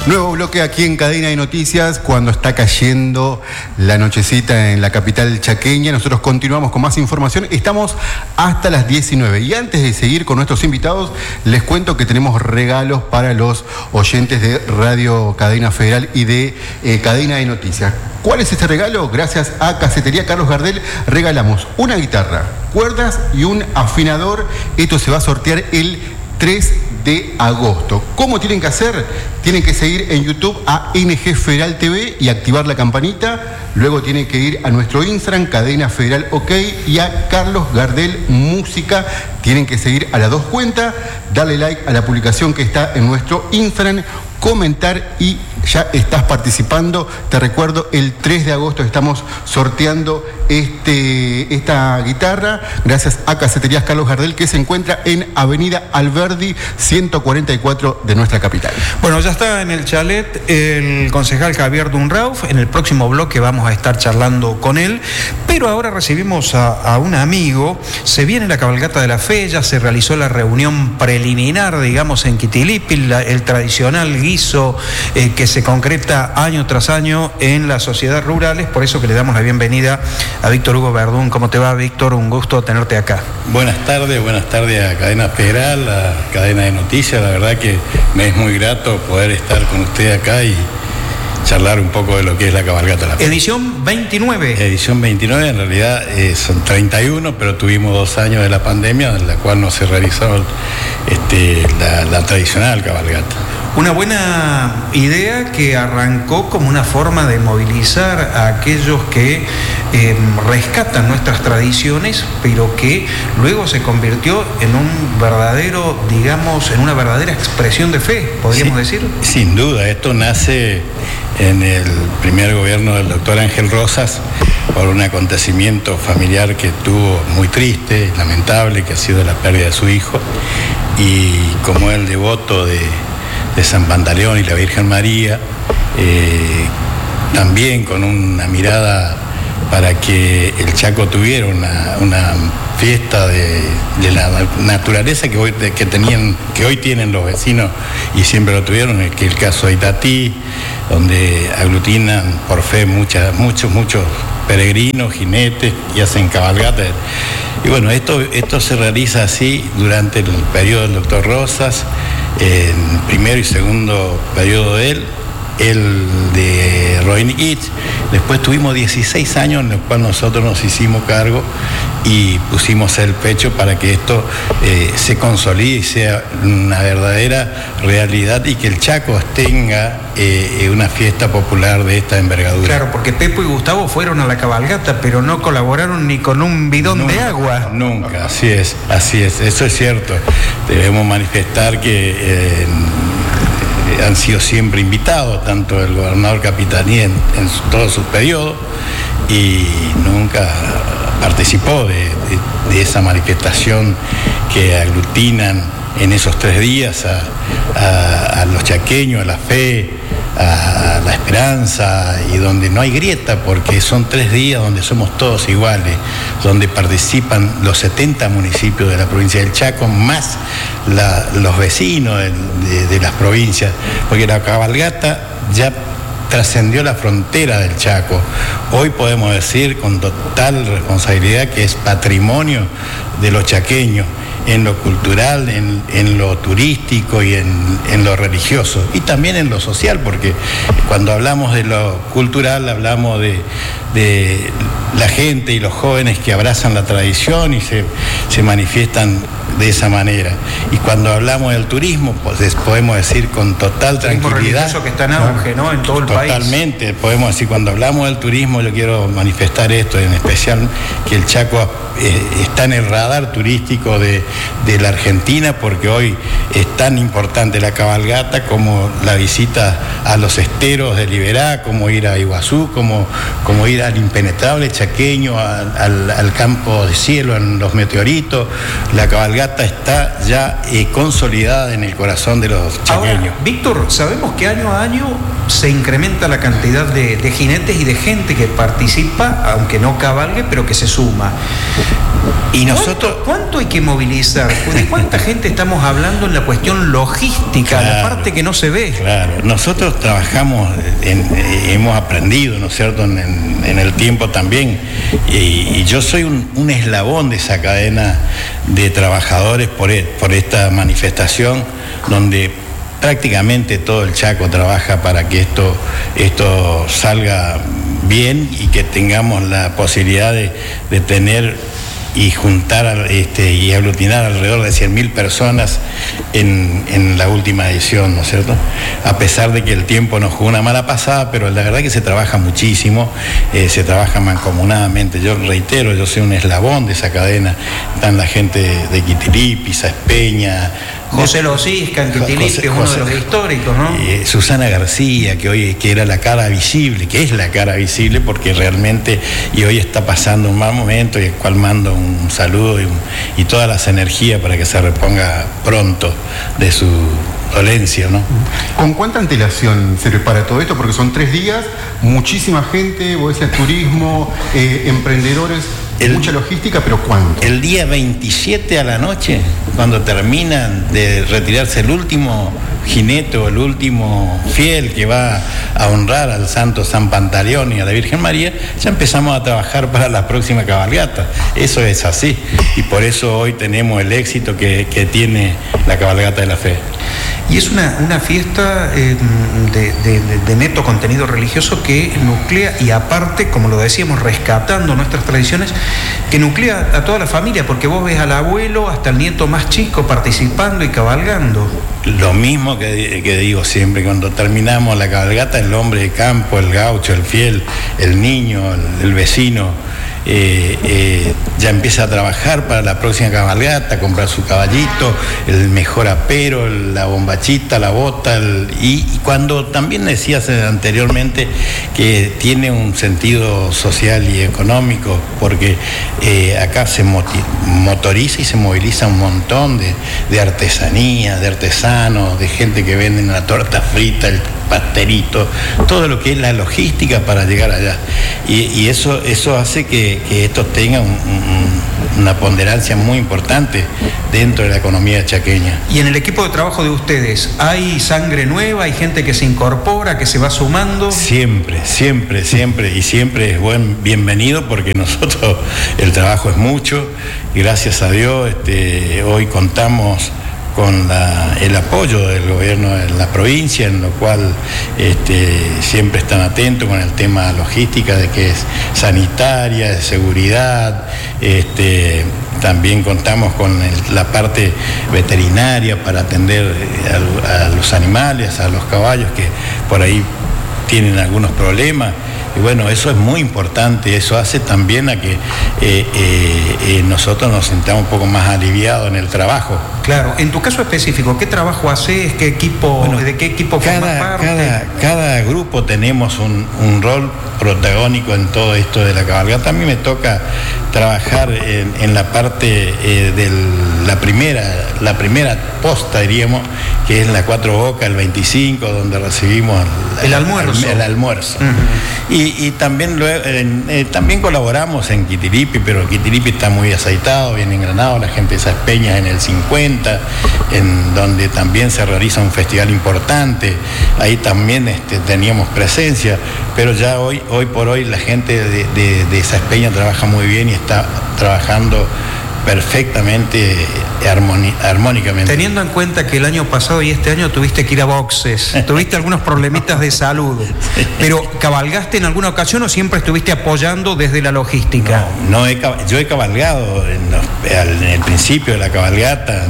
Nuevo bloque aquí en Cadena de Noticias, cuando está cayendo la nochecita en la capital chaqueña. Nosotros continuamos con más información. Estamos hasta las 19. Y antes de seguir con nuestros invitados, les cuento que tenemos regalos para los oyentes de Radio Cadena Federal y de Cadena de Noticias. ¿Cuál es este regalo? Gracias a Casetería Carlos Gardel regalamos una guitarra, cuerdas y un afinador. Esto se va a sortear el 3 de agosto. ¿Cómo tienen que hacer? Tienen que seguir en YouTube a NG Federal TV y activar la campanita. Luego tienen que ir a nuestro Instagram, Cadena Federal OK, y a Carlos Gardel Música. Tienen que seguir a las dos cuentas, darle like a la publicación que está en nuestro Instagram, comentar y ya estás participando. Te recuerdo, el 3 de agosto estamos sorteando esta guitarra gracias a Caseterías Carlos Gardel, que se encuentra en Avenida Alberdi 144 de nuestra capital. Bueno, ya está en el chalet el concejal Javier Dunrauf. En el próximo bloque vamos a estar charlando con él, pero ahora recibimos a un amigo. Se viene la cabalgata de la fe, ya se realizó la reunión preliminar, digamos, en Quitilipi, el tradicional guiso que se concreta año tras año en las sociedades rurales. Por eso que le damos la bienvenida a Víctor Hugo Verdún. ¿Cómo te va, Víctor? Un gusto tenerte acá. Buenas tardes a Cadena Federal, a Cadena de Noticias. La verdad que me es muy grato poder estar con usted acá y charlar un poco de lo que es la cabalgata de la fe. Edición 29. Edición 29, en realidad son 31, pero tuvimos 2 años de la pandemia, en la cual no se realizó la tradicional cabalgata. Una buena idea que arrancó como una forma de movilizar a aquellos que rescatan nuestras tradiciones, pero que luego se convirtió en un verdadero, digamos, en una verdadera expresión de fe, podríamos decir. Sin duda, esto nace en el primer gobierno del doctor Ángel Rosas por un acontecimiento familiar que tuvo muy triste, lamentable, que ha sido la pérdida de su hijo, y como el devoto de San Pantaleón y la Virgen María, también con una mirada para que el Chaco tuviera una fiesta de la naturaleza que hoy tienen los vecinos y siempre lo tuvieron, que es el caso de Itatí, donde aglutinan por fe muchos peregrinos, jinetes, y hacen cabalgatas. Y bueno, esto se realiza así durante el periodo del doctor Rosas, en primero y segundo periodo de él, el de Roinikich. Después tuvimos 16 años en los cuales nosotros nos hicimos cargo y pusimos el pecho para que esto se consolide y sea una verdadera realidad, y que el Chaco tenga una fiesta popular de esta envergadura. Claro, porque Pepo y Gustavo fueron a la cabalgata, pero no colaboraron ni con un bidón de agua. Nunca, así es, eso es cierto. Debemos manifestar que han sido siempre invitados, tanto el gobernador Capitanía en todos sus periodos, y nunca participó de esa manifestación que aglutinan en esos 3 días a los chaqueños, a la fe, a la esperanza, y donde no hay grieta, porque son 3 días donde somos todos iguales, donde participan los 70 municipios de la provincia del Chaco, más los vecinos de las provincias, porque la cabalgata ya trascendió la frontera del Chaco. Hoy podemos decir con total responsabilidad que es patrimonio de los chaqueños, en lo cultural, en lo turístico y en lo religioso, y también en lo social, porque cuando hablamos de lo cultural hablamos de la gente y los jóvenes que abrazan la tradición y se manifiestan de esa manera. Y cuando hablamos del turismo, pues podemos decir con total tranquilidad. Eso que está en auge, ¿no? En todo el país. Totalmente, podemos decir, cuando hablamos del turismo, yo quiero manifestar esto, en especial que el Chaco está en el radar turístico de la Argentina, porque hoy es tan importante la cabalgata como la visita a los esteros de Liberá, como ir a Iguazú, como ir al impenetrable chaqueño, al campo de cielo, en los meteoritos. La cabalgata cabalgata está ya consolidada en el corazón de los chaqueños. Ahora, Víctor, sabemos que año a año se incrementa la cantidad de jinetes y de gente que participa, aunque no cabalgue, pero que se suma. Y nosotros... ¿Cuánto hay que movilizar? ¿De cuánta gente estamos hablando en la cuestión logística, claro, la parte que no se ve? Claro, nosotros trabajamos, hemos aprendido, ¿no es cierto?, en el tiempo también, y yo soy un eslabón de esa cadena de trabajadores por esta manifestación, donde prácticamente todo el Chaco trabaja para que esto salga bien y que tengamos la posibilidad de tener y juntar y aglutinar alrededor de 100.000 personas en la última edición, ¿no es cierto? A pesar de que el tiempo nos jugó una mala pasada, pero la verdad que se trabaja muchísimo, se trabaja mancomunadamente. Yo reitero, yo soy un eslabón de esa cadena. Están la gente de Quitilippi, Saespeña, José Losisca en Quitilippi, es uno de los históricos, ¿no? Susana García, que era la cara visible, que es la cara visible porque realmente, y hoy está pasando un mal momento, y el cual mando un saludo y todas las energías para que se reponga pronto de su dolencia, ¿no? ¿Con cuánta antelación se prepara todo esto? Porque son 3 días, muchísima gente, vos decías turismo, emprendedores, mucha logística, pero ¿cuánto? El día 27 a la noche, cuando terminan de retirarse el último jinete o el último fiel que va a honrar al santo San Pantaleón y a la Virgen María, ya empezamos a trabajar para la próxima cabalgata. Eso es así, y por eso hoy tenemos el éxito que tiene la cabalgata de la fe. Y es una fiesta de neto contenido religioso que nuclea, y aparte, como lo decíamos, rescatando nuestras tradiciones, que nuclea a toda la familia, porque vos ves al abuelo hasta el nieto más chico participando y cabalgando. Lo mismo que digo siempre, cuando terminamos la cabalgata, el hombre de campo, el gaucho, el fiel, el niño, el vecino, ya empieza a trabajar para la próxima cabalgata, comprar su caballito, el mejor apero, la bombachita, la bota, y cuando también decías anteriormente que tiene un sentido social y económico, porque acá se motoriza y se moviliza un montón de artesanía, de artesanos, de gente que venden la torta frita, el pastelito, todo lo que es la logística para llegar allá, y eso hace que esto tenga una ponderancia muy importante dentro de la economía chaqueña. Y en el equipo de trabajo de ustedes, ¿hay sangre nueva? ¿Hay gente que se incorpora, que se va sumando? Siempre, y siempre es bienvenido, porque nosotros el trabajo es mucho, y gracias a Dios hoy contamos con el apoyo del gobierno de la provincia, en lo cual siempre están atentos con el tema logística, de que es sanitaria, de seguridad, también contamos con la parte veterinaria para atender a los animales, a los caballos que por ahí tienen algunos problemas. Y bueno, eso es muy importante, eso hace también a que nosotros nos sintamos un poco más aliviados en el trabajo. Claro, en tu caso específico, ¿qué trabajo haces? ¿Qué equipo, ¿de qué equipo formas parte? Cada grupo tenemos un rol protagónico en todo esto de la cabalgata. A mí me toca trabajar en la parte de la primera posta, diríamos, que es la Cuatro Bocas, el 25, donde recibimos el almuerzo. El almuerzo. Uh-huh. Y también también colaboramos en Quitilippi, pero Quitilippi está muy aceitado, bien engranado, la gente de Saespeña en el 50, en donde también se realiza un festival importante, ahí también teníamos presencia, pero ya hoy por hoy la gente de Saespeña trabaja muy bien y está trabajando perfectamente, armónicamente. Teniendo en cuenta que el año pasado y este año tuviste que ir a boxes, tuviste algunos problemitas de salud, pero ¿cabalgaste en alguna ocasión o siempre estuviste apoyando desde la logística? Yo he cabalgado en el principio de la cabalgata,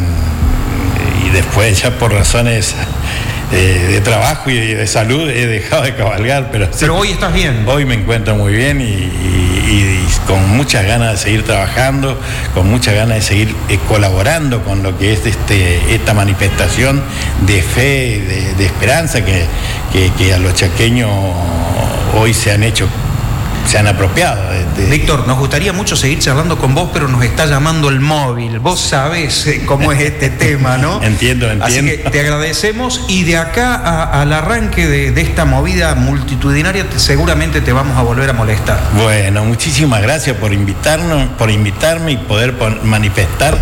y después ya por razones de trabajo y de salud he dejado de cabalgar, pero hoy estás bien. Hoy me encuentro muy bien y con muchas ganas de seguir trabajando, con muchas ganas de seguir colaborando con lo que es esta manifestación de fe, de esperanza que a los chaqueños hoy se han hecho se han apropiado. Víctor, nos gustaría mucho seguir charlando con vos, pero nos está llamando el móvil. Vos sabés cómo es este tema, ¿no? Entiendo. Así que te agradecemos, y de acá al arranque de esta movida multitudinaria seguramente te vamos a volver a molestar. Bueno, muchísimas gracias por invitarme y poder manifestar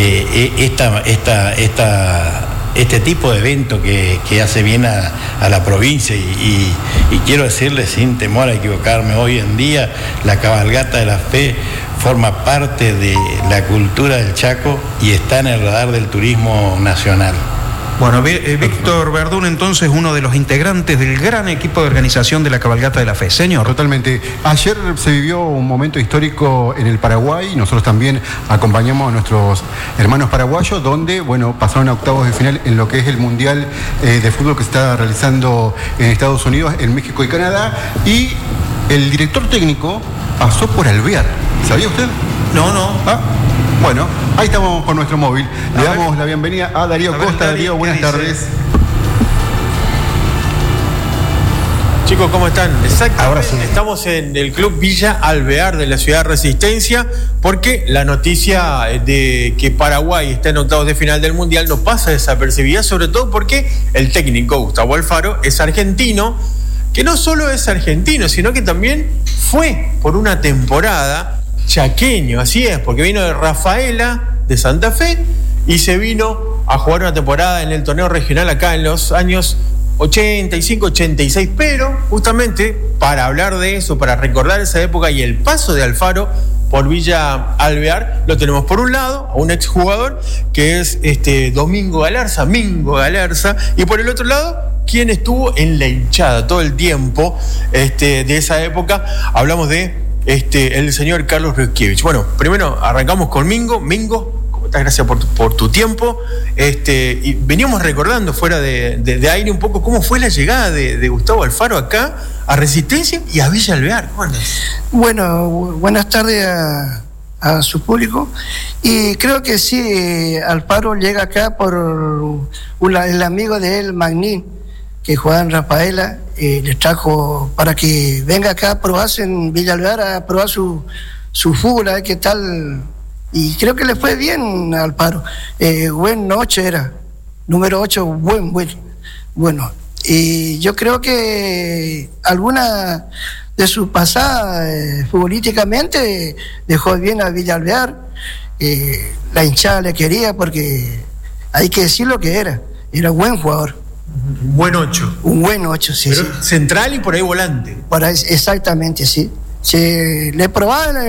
este tipo de evento que hace bien a la provincia, y quiero decirle sin temor a equivocarme, hoy en día la cabalgata de la fe forma parte de la cultura del Chaco y está en el radar del turismo nacional. Bueno, Víctor Verdún, entonces, uno de los integrantes del gran equipo de organización de la Cabalgata de la Fe. Señor. Totalmente. Ayer se vivió un momento histórico en el Paraguay. Nosotros también acompañamos a nuestros hermanos paraguayos, donde, bueno, pasaron a octavos de final en lo que es el Mundial de Fútbol que se está realizando en Estados Unidos, en México y Canadá. Y el director técnico pasó por Alvear. ¿Sabía usted? No. Bueno, ahí estamos con nuestro móvil. Le damos la bienvenida a Darío Costa. Darío, buenas tardes. Chicos, ¿cómo están? Exactamente. Ahora sí. Estamos en el Club Villa Alvear de la ciudad de Resistencia, porque la noticia de que Paraguay está en octavos de final del Mundial no pasa desapercibida, sobre todo porque el técnico Gustavo Alfaro es argentino, que no solo es argentino, sino que también fue por una temporada chaqueño, así es, porque vino de Rafaela, de Santa Fe, y se vino a jugar una temporada en el torneo regional acá en los años 85, 86, pero justamente para hablar de eso, para recordar esa época y el paso de Alfaro por Villa Alvear, lo tenemos por un lado a un exjugador que es Mingo Galarza, y por el otro lado quien estuvo en la hinchada todo el tiempo de esa época. Hablamos de el señor Carlos Riskiewicz. Bueno, primero arrancamos con Mingo. Mingo, ¿cómo estás? Gracias por tu tiempo. Y veníamos recordando fuera de aire un poco cómo fue la llegada de Gustavo Alfaro acá a Resistencia y a Villa Alvear. Bueno, buenas tardes a su público. Y creo que sí, Alfaro llega acá por el amigo de él, Magnín, que juega en Rafaela. Le trajo para que venga acá a probarse en Villa Alvear, a probar su fútbol, a ver qué tal. Y creo que le fue bien al Alfaro. Buen 8 era, número 8, bueno. Y yo creo que alguna de sus pasadas futbolísticamente dejó bien a Villa Alvear. La hinchada le quería, porque hay que decir lo que era buen jugador. Un buen 8. Un buen 8, sí. Pero sí. Central y por ahí volante. Exactamente, sí. Se le probaba